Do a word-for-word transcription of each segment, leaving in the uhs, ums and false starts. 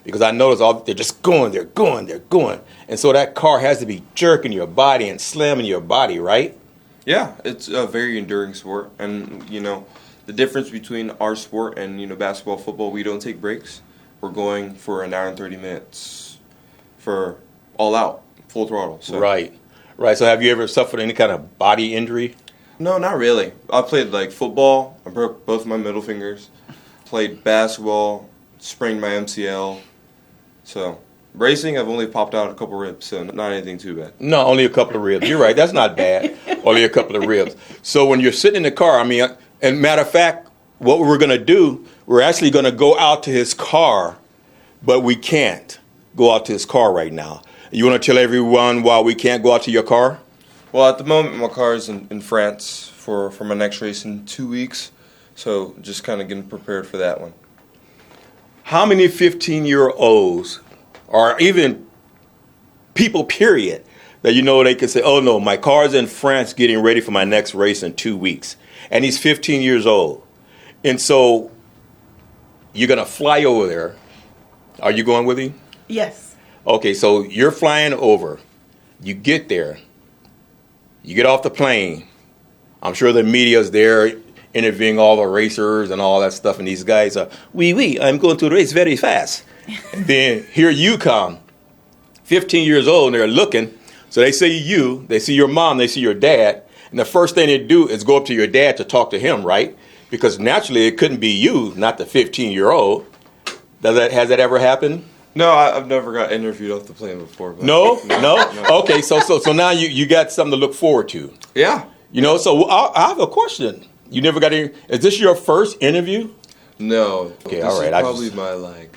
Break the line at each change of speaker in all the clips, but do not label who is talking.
because I notice all they're just going, they're going, they're going. And so that car has to be jerking your body and slamming your body, right?
Yeah, it's a very enduring sport. And, you know, the difference between our sport and, you know, basketball, football, we don't take breaks. We're going for an hour and thirty minutes for all out, full throttle. So.
Right, right. So have you ever suffered any kind of body injury?
No, not really. I played, like, football. I broke both my middle fingers. Played basketball, sprained my M C L. So, racing, I've only popped out a couple ribs, so not anything too bad.
No, only a couple of ribs. You're right. That's not bad. Only a couple of ribs. So when you're sitting in the car, I mean, and matter of fact, what we're going to do, we're actually going to go out to his car, but we can't go out to his car right now. You want to tell everyone why we can't go out to your car?
Well, at the moment, my car is in, in France for, for my next race in two weeks. So just kind of getting prepared for that one.
How many fifteen-year-olds, or even people, period, that you know they can say, oh, no, my car's in France getting ready for my next race in two weeks. And he's fifteen years old. And so you're going to fly over there. Are you going with him?
Yes.
Okay, so you're flying over. You get there. You get off the plane. I'm sure the media's there interviewing all the racers and all that stuff. And these guys are, oui, oui, I'm going to race very fast. And then here you come, fifteen years old, and they're looking. So they see you, they see your mom, they see your dad. And the first thing they do is go up to your dad to talk to him, right? Because naturally it couldn't be you, not the fifteen-year-old. Does that, has that ever happened?
No, I, I've never got interviewed off the plane before. But
no?
no?
No?
No.
Okay, so so so now you, you got something to look forward to.
Yeah.
You know, so I, I have a question. You never got any, is this your first interview?
No.
Okay,
this
all right.
Is
I
probably
just,
my, like,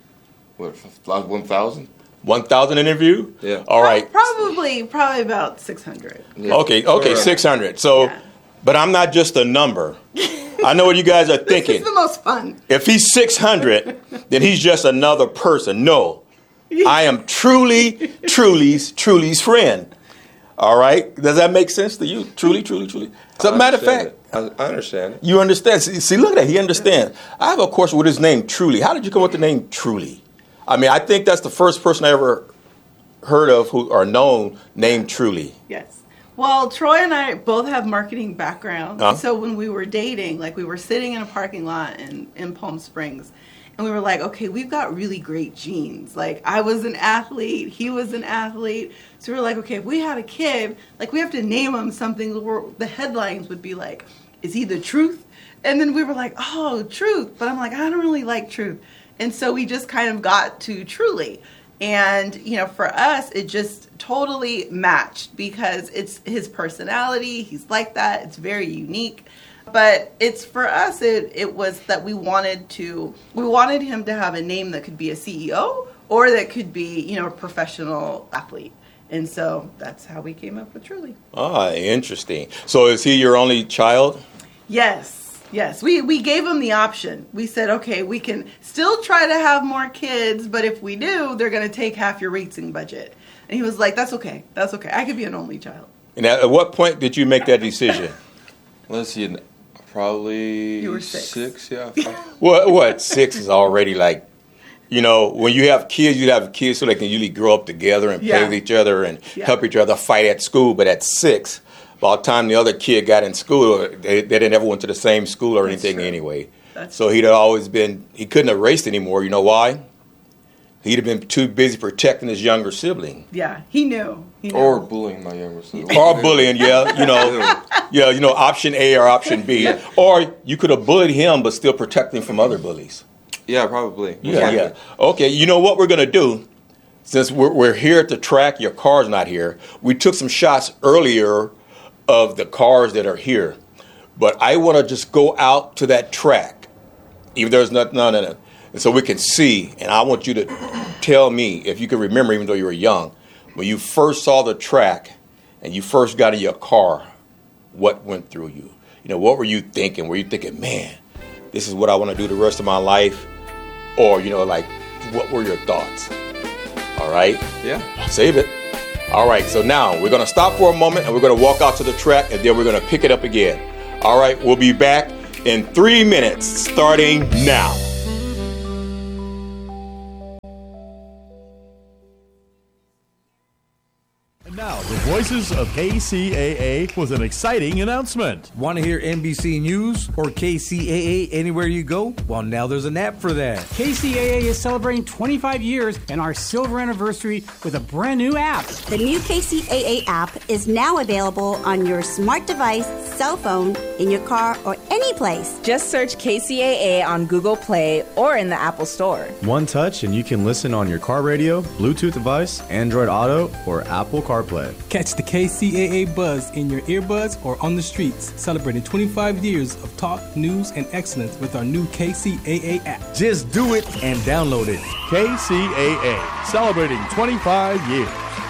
what, one thousand?
one thousand interview?
Yeah.
All right.
Probably, probably about six hundred.
Yeah.
Okay, okay,
Right.
six hundred. So,
Yeah.
but I'm not just a number. I know what you guys are
This
thinking.
is the most fun.
If he's six hundred, then he's just another person. No. I am truly, truly's, truly's friend. All right? Does that make sense to you? Truly, truly, truly. As a
I
matter of
understand
fact,
it. I, I understand it.
you understand. See, see, look at that. He understands. I have a question with his name, Truly. How did you come up with the name Truly? I mean, I think that's the first person I ever heard of who are known named Truly.
Yes. Well, Troy and I both have marketing backgrounds.
Huh?
So when we were dating, like we were sitting in a parking lot in, in Palm Springs, and we were like, okay, we've got really great genes. Like I was an athlete, he was an athlete. So we were like, okay, if we had a kid, like we have to name him something where the headlines would be like, is he the truth? And then we were like, oh, truth. But I'm like, I don't really like truth. And so we just kind of got to Truly. And, you know, for us, it just totally matched because it's his personality. He's like that. It's very unique. But it's for us, it, it was that we wanted to, we wanted him to have a name that could be a C E O or that could be, you know, a professional athlete. And so that's how we came up with Truly.
Ah, interesting. So is he your only child?
Yes. Yes, we, we gave him the option. We said, okay, we can still try to have more kids, but if we do, they're going to take half your racing budget. And he was like, that's okay. That's okay. I could be an only child.
And at what point did you make that decision?
Let's see, probably
You were six.
Six, yeah.
What, what? Six is already like, you know, when you have kids, you have kids so they can usually grow up together and
Yeah.
play with each other and
Yeah.
help each other fight at school. But at six, by the time the other kid got in school, they, they didn't ever went to the same school or
That's
anything
true.
anyway.
That's
so he'd always been, he couldn't have raced anymore. You know why? He'd have been too busy protecting his younger sibling.
Yeah, he knew. He knew.
Or bullying my younger sister.
Or bullying, yeah, you know, yeah, you know, option A or option B.
Yeah.
Or you could have bullied him, but still protect him from other bullies.
Yeah, probably.
Yeah, yeah. Okay, you know what we're going to do? Since we're, we're here at the track, your car's not here. We took some shots earlier of the cars that are here. But I want to just go out to that track, even though there's not, none in it, and so we can see. And I want you to tell me, if you can remember, even though you were young, when you first saw the track and you first got in your car, what went through you? You know, what were you thinking? Were you thinking, man, this is what I want to do the rest of my life? Or, you know, like, what were your thoughts? All right?
Yeah.
Save it. All right, so now we're going to stop for a moment and we're going to walk out to the track and then we're going to pick it up again. All right, we'll be back in three minutes starting now.
voices of K C A A with an exciting announcement.
Want to hear N B C News or K C A A anywhere you go? Well, now there's an app for that.
K C A A is celebrating twenty-five years and our silver anniversary with a brand new app.
The new K C A A app is now available on your smart device, cell phone, in your car, or any place.
Just search K C A A on Google Play or in the Apple Store.
One touch and you can listen on your car radio, Bluetooth device, Android Auto, or Apple CarPlay.
Catch the K C A A buzz in your earbuds or on the streets, celebrating twenty-five years of talk, news, and excellence with our new K C A A app.
Just do it and download it.
K C A A, celebrating twenty-five years.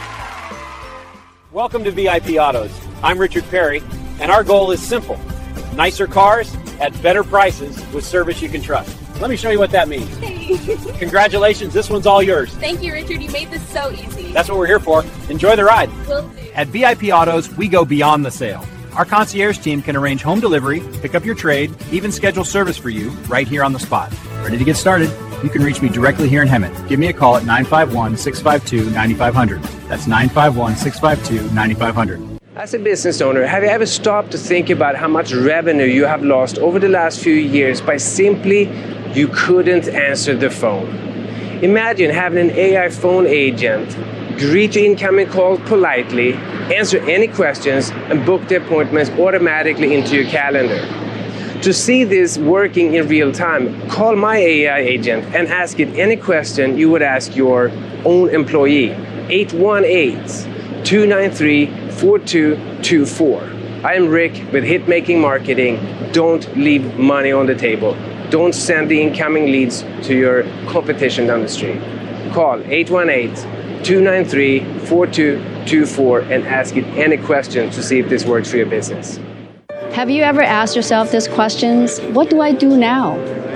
Welcome to V I P Autos. I'm Richard Perry, and our goal is simple. Nicer cars at better prices with service you can trust. Let me show you what that means.
Hey.
Congratulations, this one's all yours.
Thank you, Richard. You made this so easy.
That's what we're here for. Enjoy the ride.
Will do.
At V I P Autos, we go beyond the sale. Our concierge team can arrange home delivery, pick up your trade, even schedule service for you right here on the spot. Ready to get started? You can reach me directly here in Hemet. Give me a call at nine five one, six five two, nine five zero zero. That's nine five one, six five two, nine five zero zero.
As a business owner, have you ever stopped to think about how much revenue you have lost over the last few years by simply you couldn't answer the phone? Imagine having an A I phone agent greet your incoming call politely, answer any questions, and book the appointments automatically into your calendar. To see this working in real time, call my A I agent and ask it any question you would ask your own employee. eight one eight, two nine three, four two two four. I am Rick with Hitmaking Marketing. Don't leave money on the table. Don't send the incoming leads to your competition down the street. Call eight one eight, two nine three, four two two four and ask it any question to see if this works for your business.
Have you ever asked yourself these questions? What do I do now?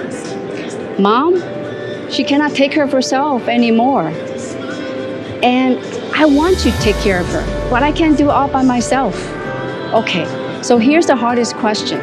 Mom, she cannot take care of herself anymore. And I want to take care of her, but I can't do it all by myself. Okay, so here's the hardest question.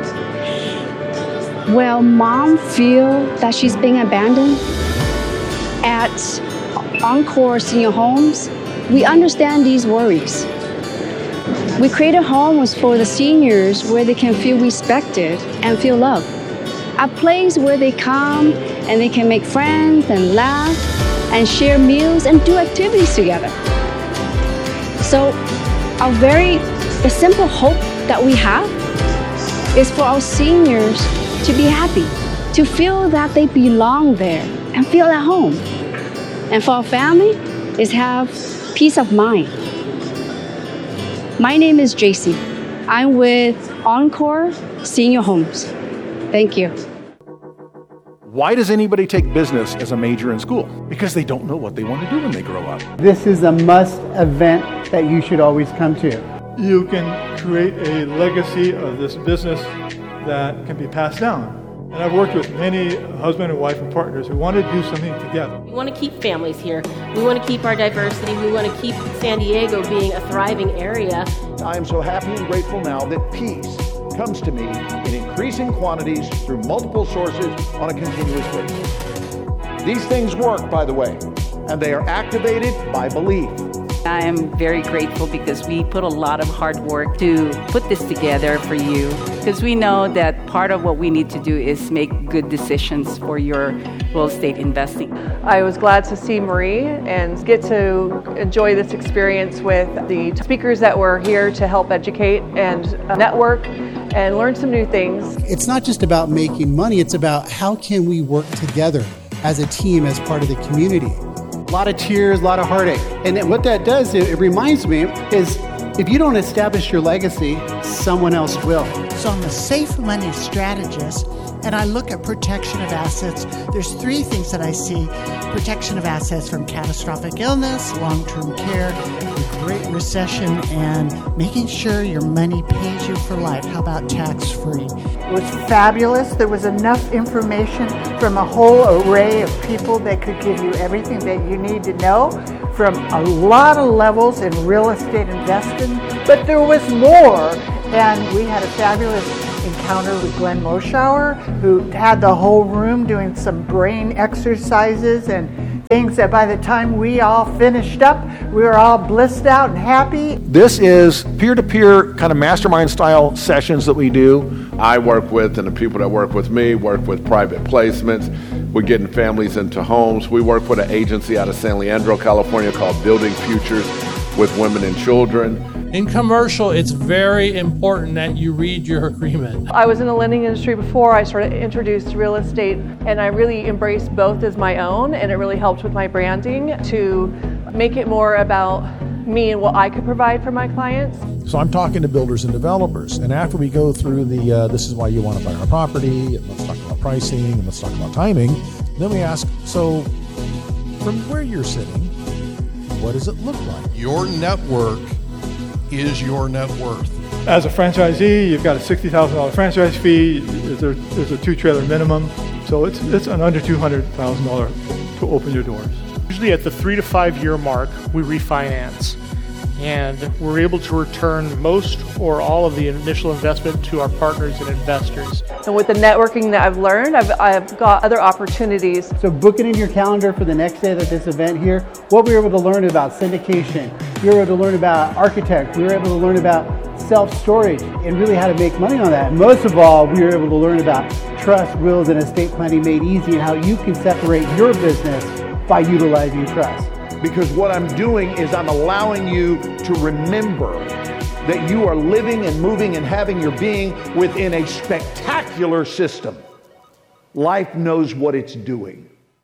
Will Mom feel that she's being abandoned? At Encore Senior Homes, we understand these worries. We create homes for the seniors where they can feel respected and feel loved. A place where they come and they can make friends and laugh and share meals and do activities together. So our very, the simple hope that we have is for our seniors to be happy, to feel that they belong there and feel at home. And for our family is have peace of mind. My name is J C. I'm with Encore Senior Homes. Thank you.
Why does anybody take business as a major in school? Because they don't know what they want to do when they grow up.
This is a must event that you should always come to.
You can create a legacy of this business that can be passed down. And I've worked with many husband and wife and partners who want to do something together.
We want to keep families here. We want to keep our diversity. We want to keep San Diego being a thriving area.
I am so happy and grateful now that peace comes to me in increasing quantities through multiple sources on a continuous basis. These things work, by the way, and they are activated by belief.
I am very grateful because we put a lot of hard work to put this together for you, because we know that part of what we need to do is make good decisions for your real estate investing.
I was glad to see Marie and get to enjoy this experience with the speakers that were here to help educate and network and learn some new things.
It's not just about making money, it's about how can we work together as a team, as part of the community.
A lot of tears, a lot of heartache. And then what that does, it, it reminds me, is if you don't establish your legacy, someone else will.
So I'm a safe money strategist, and I look at protection of assets. There's three things that I see. Protection of assets from catastrophic illness, long-term care, the Great Recession, and making sure your money pays you for life. How about tax-free?
It was fabulous. There was enough information from a whole array of people that could give you everything that you need to know from a lot of levels in real estate investing. But there was more, and we had a fabulous encounter with Glenn Moschauer, who had the whole room doing some brain exercises and things that by the time we all finished up, we were all blissed out and happy.
This is peer-to-peer kind of mastermind style sessions that we do.
I work with, and the people that work with me work with private placements. We're getting families into homes. We work with an agency out of San Leandro, California called Building Futures with Women and Children.
In commercial, it's very important that you read your agreement.
I was in the lending industry before I sort of introduced real estate, and I really embraced both as my own, and it really helped with my branding to make it more about me and what I could provide for my clients.
So I'm talking to builders and developers, and after we go through the uh, this is why you want to buy our property, and let's talk about pricing, and let's talk about timing, then we ask, so from where you're sitting, what does it look like?
Your network is your net worth.
As a franchisee, you've got a sixty thousand dollars franchise fee. There's a, there's a two trailer minimum. So it's it's an under two hundred thousand dollars to open your doors.
Usually at the three to five year mark, we refinance. And we're able to return most or all of the initial investment to our partners and investors.
And with the networking that I've learned, I've, I've got other opportunities.
So book it in your calendar for the next day of this event here. What we were able to learn about syndication, we were able to learn about architect, we were able to learn about self-storage and really how to make money on that. And most of all, we were able to learn about trust, wills, and estate planning made easy and how you can separate your business by utilizing trust.
Because what I'm doing is I'm allowing you to remember that you are living and moving and having your being within a spectacular system. Life knows what it's doing.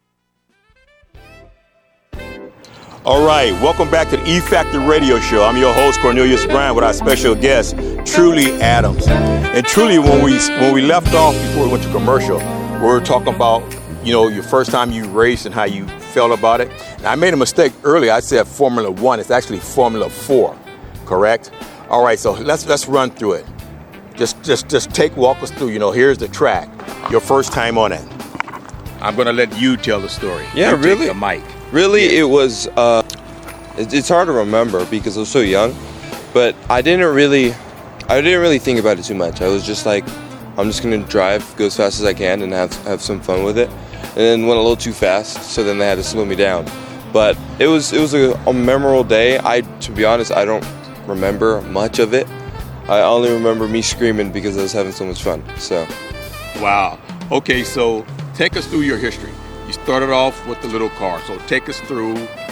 All right, welcome back to the E-Factor Radio Show. I'm your host, Cornelius Brown, with our special guest, Truly Adams. And Truly, when we when we left off before we went to commercial, we were talking about, you know, your first time you raced and how you felt about it. Now, I made a mistake earlier. I said Formula One. It's actually Formula Four, correct? All right, so let's let's run through it. Just just just take walk us through. You know, here's the track. Your first time on it. I'm gonna let you tell the story.
Yeah,
you
really.
Take the mic.
Really, it was. Uh, it, it's hard to remember because I was so young, but I didn't really, I didn't really think about it too much. I was just like, I'm just gonna drive, go as fast as I can, and have have some fun with it. And then went a little too fast, so then they had to slow me down. But it was it was a, a memorable day. I, to be honest, I don't remember much of it. I only remember me screaming because I was having so much fun. So,
wow. Okay, so take us through your history. You started off with the little car, so take us through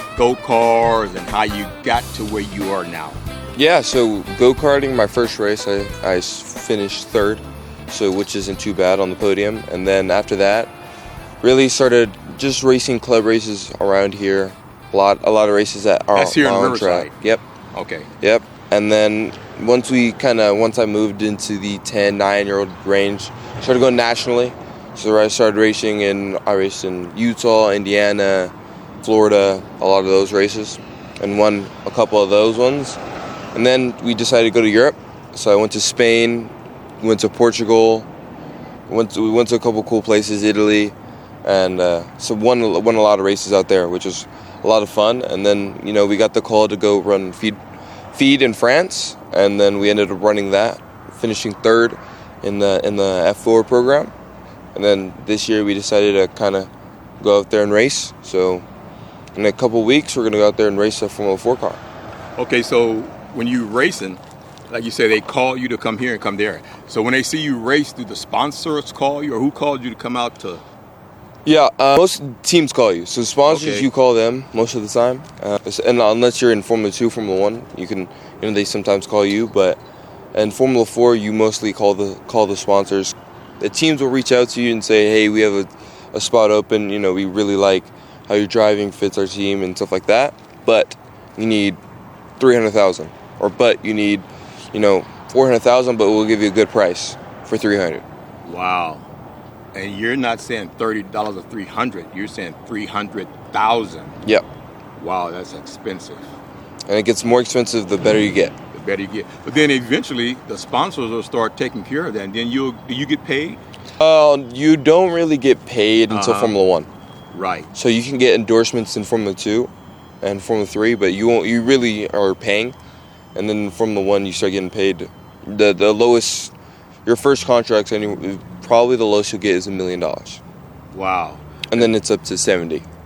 go-cars and how you got to where you are now.
yeah. So go-karting, my first race, I I finished third, so which isn't too bad on the podium. And then after that, really started just racing club races around here. A lot, a lot of races at our
That's here in
own
Riverside.
track. Yep.
Okay.
Yep. And then once we kind of, once I moved into the ten, nine-year-old range, started going nationally. So I started racing in, I raced in Utah, Indiana, Florida, a lot of those races, and won a couple of those ones. And then we decided to go to Europe. So I went to Spain, went to Portugal, went to, we went to a couple cool places, Italy. And uh, so won, won a lot of races out there, which was a lot of fun. And then, you know, we got the call to go run feed, feed in France. And then we ended up running that, finishing third in the in the F four program. And then this year we decided to kind of go out there and race. So in a couple of weeks, we're going to go out there and race a Formula four car.
Okay, so when you racing, like you say, they call you to come here and come there. So when they see you race, do the sponsors call you, or who called you to come out to?
Yeah, uh, most teams call you. So sponsors,
Okay.
you call them most of the time. Uh, and unless you're in Formula two, Formula one, you can, you know, they sometimes call you. But in Formula four, you mostly call the call the sponsors. The teams will reach out to you and say, hey, we have a, a spot open. You know, we really like how you're driving, fits our team and stuff like that. But you need three hundred thousand dollars. Or but you need, you know, four hundred thousand dollars, but we'll give you a good price for three hundred thousand dollars.
Wow. And you're not saying thirty dollars or three hundred dollars. You're saying three hundred thousand dollars.
Yep.
Wow, that's expensive.
And it gets more expensive the better you get.
The better you get. But then eventually the sponsors will start taking care of that. And then you'll, do you get paid?
Uh, you don't really get paid until
Uh-huh.
Formula One.
Right.
So you can get endorsements in Formula Two and Formula Three, but you won't. You really are paying, and then in Formula One you start getting paid. The the lowest, your first contract's any probably the lowest you'll get is a million dollars.
Wow.
And then it's up to seventy.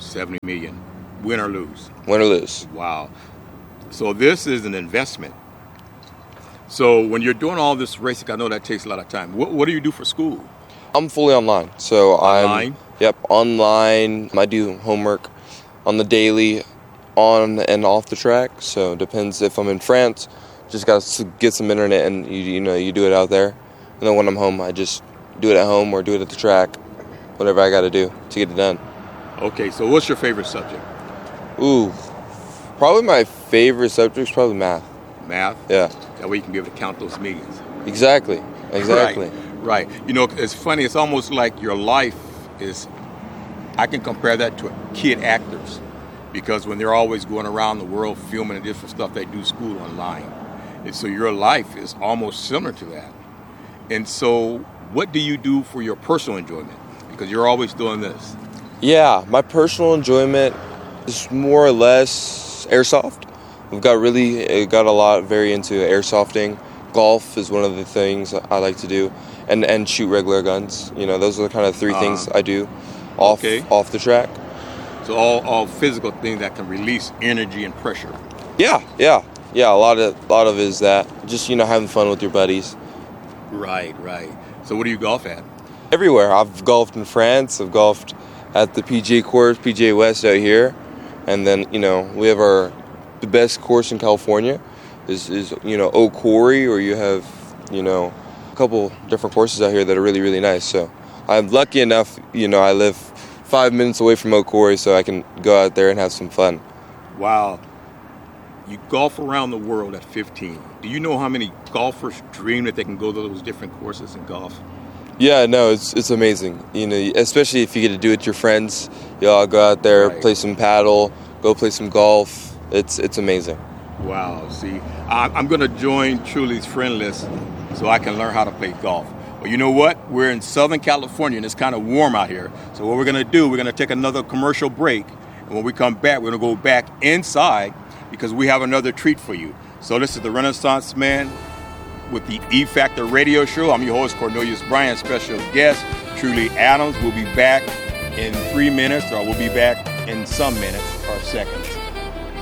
seventy million, win or lose?
Win or lose.
Wow. So this is an investment. So when you're doing all this racing, I know that takes a lot of time. What, what do you do for school?
I'm fully online. So
Online?
I'm yep, online. I do homework on the daily, on and off the track. So it depends if I'm in France, just got to get some internet and you, you know, you do it out there. And then when I'm home, I just do it at home or do it at the track, whatever I got to do to get it done.
Okay, so what's your favorite subject?
Ooh, probably my favorite subject is probably math.
Math?
Yeah.
That way you can be able to count those millions.
Exactly. Exactly.
Right. right. You know, it's funny. It's almost like your life is, I can compare that to kid actors, because when they're always going around the world filming and different stuff, they do school online. And so your life is almost similar to that. And so what do you do for your personal enjoyment? Because you're always doing this.
Yeah, my personal enjoyment is more or less airsoft. I've got really got a lot very into airsofting. Golf is one of the things I like to do, and and shoot regular guns. You know, those are the kind of three uh, things I do off
okay.
off the track.
So all all physical things that can release energy and pressure.
Yeah, yeah, yeah. A lot of a lot of it is that just you know having fun with your buddies.
Right, right. So where do you golf at?
Everywhere. I've golfed in France. I've golfed at the P G A course, P G A West out here, and then you know we have our the best course in California is is you know Oak Quarry, or you have you know a couple different courses out here that are really really nice. So I'm lucky enough, you know, I live five minutes away from Oak Quarry, so I can go out there and have some fun.
Wow. You golf around the world at fifteen. Do you know how many golfers dream that they can go to those different courses and golf?
Yeah, no, it's it's amazing. You know, especially if you get to do it with your friends. You all go out there, right. play some paddle, go play some golf. It's it's amazing.
Wow. See, I'm going to join Truly's friend list so I can learn how to play golf. Well, you know what? We're in Southern California, and it's kind of warm out here. So what we're going to do, we're going to take another commercial break. And when we come back, we're going to go back inside because we have another treat for you. So this is the Renaissance Man with the E Factor Radio Show. I'm your host, Cornelius Bryant, special guest, Truly Adams. We'll be back in three minutes, or we'll be back in some minutes or seconds.